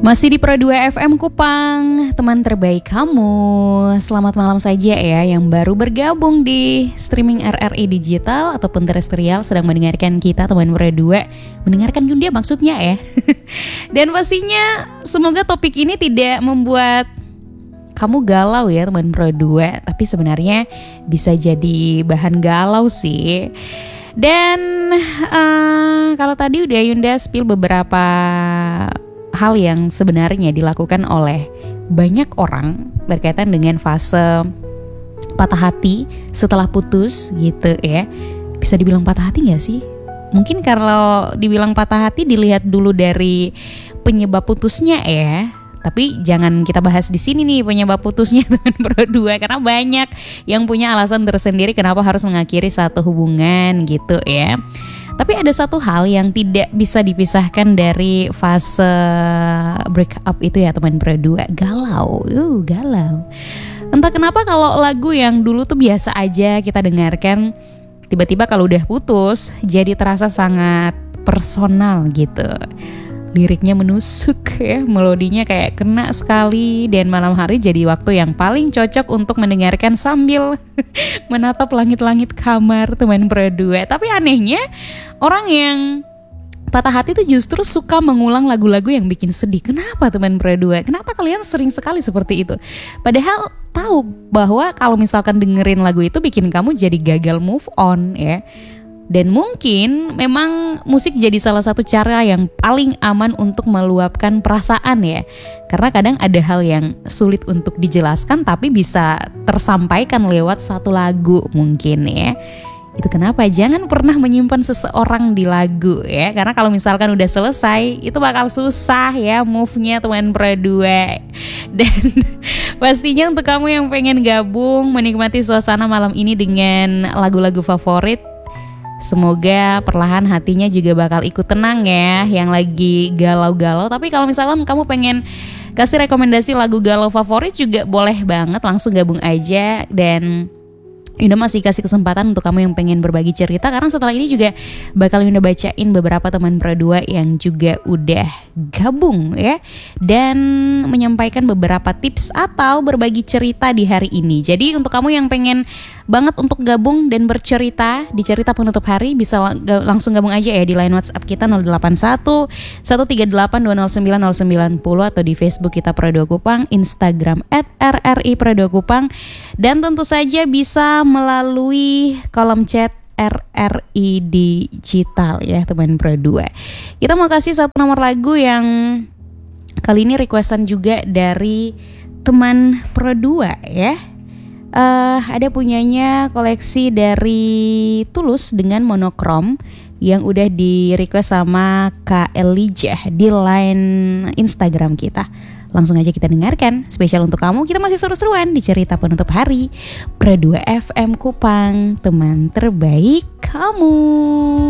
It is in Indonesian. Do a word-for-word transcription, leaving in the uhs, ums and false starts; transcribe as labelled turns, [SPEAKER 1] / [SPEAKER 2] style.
[SPEAKER 1] Masih di Pro dua F M Kupang, teman terbaik kamu. Selamat malam saja ya yang baru bergabung di streaming R R I digital ataupun terestrial sedang mendengarkan kita teman Pro dua. Mendengarkan Yunda maksudnya ya. Dan pastinya semoga topik ini tidak membuat kamu galau ya teman Pro dua, tapi sebenarnya bisa jadi bahan galau sih. Dan uh, kalau tadi udah Yunda spill beberapa hal yang sebenarnya dilakukan oleh banyak orang berkaitan dengan fase patah hati setelah putus gitu ya. Bisa dibilang patah hati gak sih? Mungkin kalau dibilang patah hati dilihat dulu dari penyebab putusnya ya. Tapi jangan kita bahas di sini nih penyebab putusnya teman Pro dua, karena banyak yang punya alasan tersendiri kenapa harus mengakhiri satu hubungan gitu ya. Tapi ada satu hal yang tidak bisa dipisahkan dari fase break up itu ya teman Pro dua, galau, uh, galau. Entah kenapa kalau lagu yang dulu tuh biasa aja kita dengarkan, tiba-tiba kalau udah putus jadi terasa sangat personal gitu. Liriknya menusuk ya, melodinya kayak kena sekali, dan malam hari jadi waktu yang paling cocok untuk mendengarkan sambil menatap langit-langit kamar teman Pro dua. Tapi anehnya orang yang patah hati tuh justru suka mengulang lagu-lagu yang bikin sedih. Kenapa teman Pro dua? Kenapa kalian sering sekali seperti itu? Padahal tahu bahwa kalau misalkan dengerin lagu itu bikin kamu jadi gagal move on ya. Dan mungkin memang musik jadi salah satu cara yang paling aman untuk meluapkan perasaan ya. Karena kadang ada hal yang sulit untuk dijelaskan tapi bisa tersampaikan lewat satu lagu mungkin ya. Itu kenapa jangan pernah menyimpan seseorang di lagu ya. Karena kalau misalkan udah selesai itu bakal susah ya move-nya teman Pro dua. Dan pastinya untuk kamu yang pengen gabung menikmati suasana malam ini dengan lagu-lagu favorit, semoga perlahan hatinya juga bakal ikut tenang ya yang lagi galau-galau. Tapi kalau misalkan kamu pengen kasih rekomendasi lagu galau favorit juga boleh banget, langsung gabung aja. Dan Yunda masih kasih kesempatan untuk kamu yang pengen berbagi cerita, karena setelah ini juga bakal Yunda bacain beberapa teman Pro dua yang juga udah gabung ya, dan menyampaikan beberapa tips atau berbagi cerita di hari ini. Jadi untuk kamu yang pengen banget untuk gabung dan bercerita di cerita penutup hari, bisa lang- langsung gabung aja ya di line WhatsApp kita nol delapan satu satu tiga delapan dua nol sembilan nol sembilan nol, atau di Facebook kita Pro dua Kupang, Instagram at R R I Pro dua Kupang, dan tentu saja bisa melalui kolom chat R R I digital ya teman Pro dua. Kita mau kasih satu nomor lagu yang kali ini requestan juga dari teman Pro dua ya. Uh, ada punyanya koleksi dari Tulus dengan monokrom yang udah di request sama Kak Elijah di line Instagram kita. Langsung aja kita dengarkan, spesial untuk kamu. Kita masih seru-seruan di cerita penutup hari Pro dua F M Kupang, teman terbaik kamu.